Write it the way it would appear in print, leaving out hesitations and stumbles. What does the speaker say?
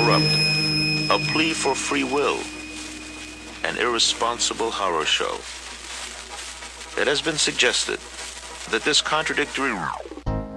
corrupt, a plea for free will, an irresponsible horror show. It has been suggested that this contradictory